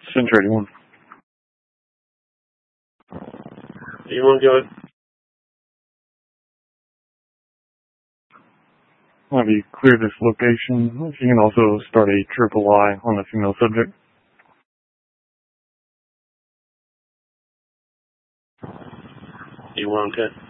Century 81. You want to go ahead? Have you cleared this location? You can also start a triple I on the female subject. You want to?